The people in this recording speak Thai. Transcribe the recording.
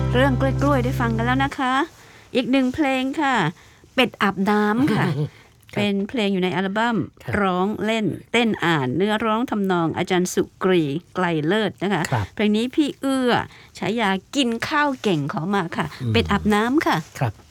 เรื่องกล้วยๆได้ฟังกันแล้วนะคะอีกหนึ่งเพลงค่ะเป็ดอาบน้ำค่ะ เป็นเพลงอยู่ในอัลบั้มร้องเล่นเต้นอ่านเนื้อร้องทำนองอาจารย์สุกรีไกลเลิศนะคะเพลงนี้พี่เอื้อฉายากินข้าวเก่งขอมาค่ะเป็ดอาบน้ำค่ะครับ